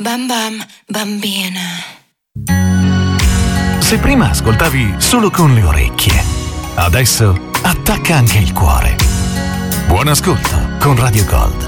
Bam bam, bambina. Se prima ascoltavi solo con le orecchie, adesso attacca anche il cuore. Buon ascolto con Radio Gold.